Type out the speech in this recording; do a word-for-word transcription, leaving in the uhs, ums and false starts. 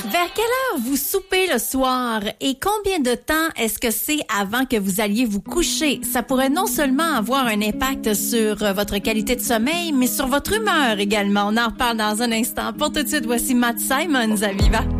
Vers quelle heure vous soupez le soir et combien de temps est-ce que c'est avant que vous alliez vous coucher? Ça pourrait non seulement avoir un impact sur votre qualité de sommeil, mais sur votre humeur également. On en reparle dans un instant. Pour tout de suite, voici Matt Simons à Viva.